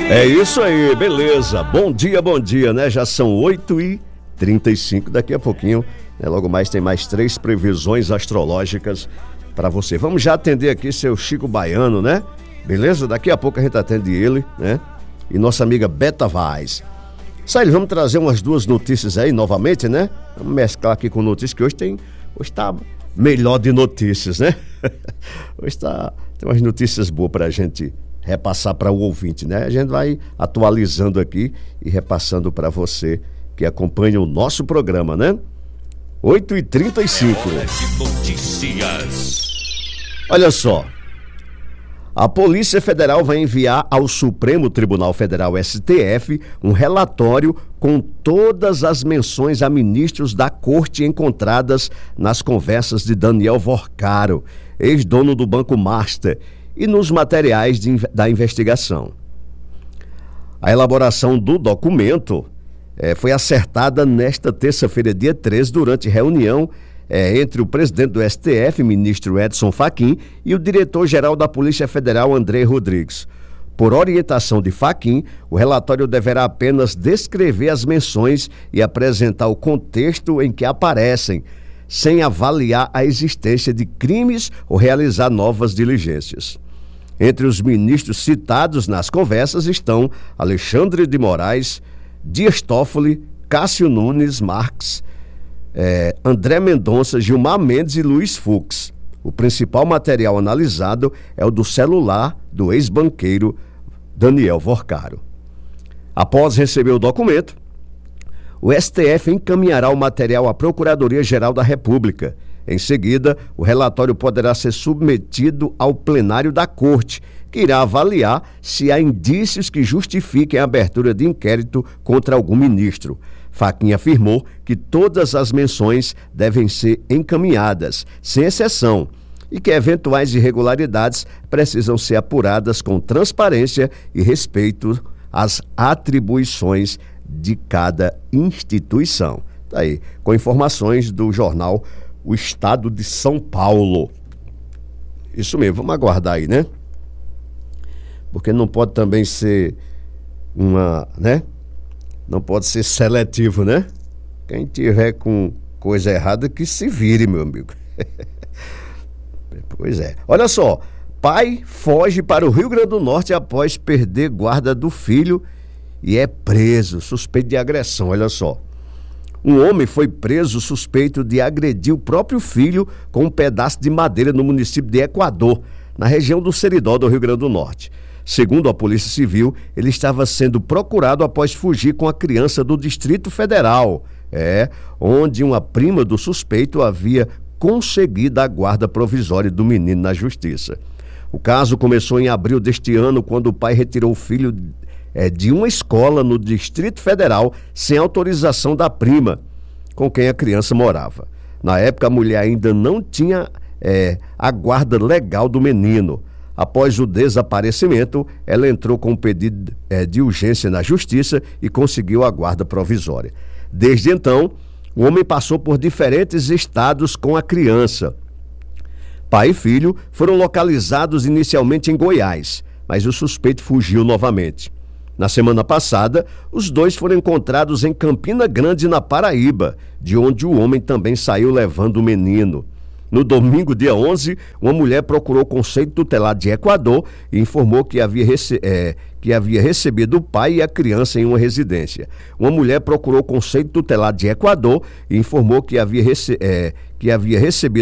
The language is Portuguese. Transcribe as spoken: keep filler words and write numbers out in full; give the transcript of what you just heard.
É isso aí, beleza. Bom dia, bom dia, né? Já são oito e trinta e cinco, daqui a pouquinho, né? Logo mais tem mais três previsões astrológicas para você. Vamos já atender aqui seu Chico Baiano, né? Beleza? Daqui a pouco a gente atende ele, né? E nossa amiga Beta Vaz. Saíl, vamos trazer umas duas notícias aí novamente, né? Vamos mesclar aqui com notícias, que hoje tem, hoje tá melhor de notícias, né? Hoje tá, tem umas notícias boas pra gente repassar para o ouvinte, né? A gente vai atualizando aqui e repassando para você que acompanha o nosso programa, né? oito e trinta e cinco. É hora de notícias. Olha só. A Polícia Federal vai enviar ao Supremo Tribunal Federal, S T F, um relatório com todas as menções a ministros da Corte encontradas nas conversas de Daniel Vorcaro, ex-dono do Banco Master, e nos materiais de, da investigação. A elaboração do documento eh, foi acertada nesta terça-feira, dia treze, durante reunião eh, entre o presidente do S T F, ministro Edson Fachin, e o diretor-geral da Polícia Federal, André Rodrigues. Por orientação de Fachin, o relatório deverá apenas descrever as menções e apresentar o contexto em que aparecem, sem avaliar a existência de crimes ou realizar novas diligências. Entre os ministros citados nas conversas estão Alexandre de Moraes, Dias Toffoli, Cássio Nunes Marques, eh, André Mendonça, Gilmar Mendes e Luiz Fux. O principal material analisado é o do celular do ex-banqueiro Daniel Vorcaro. Após receber o documento, o S T F encaminhará o material à Procuradoria-Geral da República. Em seguida, o relatório poderá ser submetido ao plenário da Corte, que irá avaliar se há indícios que justifiquem a abertura de inquérito contra algum ministro. Fachin afirmou que todas as menções devem ser encaminhadas, sem exceção, e que eventuais irregularidades precisam ser apuradas com transparência e respeito às atribuições de cada instituição. Tá aí, com informações do jornal O Estado de São Paulo. Isso mesmo, vamos aguardar aí, né? Porque não pode também ser uma, né? Não pode ser seletivo, né? Quem tiver com coisa errada que se vire, meu amigo. Pois é. Olha só, pai foge para o Rio Grande do Norte após perder guarda do filho e é preso, suspeito de agressão, olha só. Um homem foi preso suspeito de agredir o próprio filho com um pedaço de madeira no município de Equador, na região do Seridó, do Rio Grande do Norte. Segundo a Polícia Civil, ele estava sendo procurado após fugir com a criança do Distrito Federal, é, onde uma prima do suspeito havia conseguido a guarda provisória do menino na Justiça. O caso começou em abril deste ano, quando o pai retirou o filho É, de uma escola no Distrito Federal sem autorização da prima com quem a criança morava. Na época, a mulher ainda não tinha é, a guarda legal do menino. Após o desaparecimento, ela entrou com um pedido é, de urgência na Justiça e conseguiu a guarda provisória. Desde então, o homem passou por diferentes estados com a criança. Pai e filho foram localizados inicialmente em Goiás, mas o suspeito fugiu novamente. Na semana passada, os dois foram encontrados em Campina Grande, na Paraíba, de onde o homem também saiu levando o menino. No domingo, dia onze, uma mulher procurou o Conselho Tutelar de Equador e informou que havia, rece- é, que havia recebido o pai e a criança em uma residência. Uma mulher procurou o Conselho Tutelar de Equador e informou que havia, rece- é, que havia recebido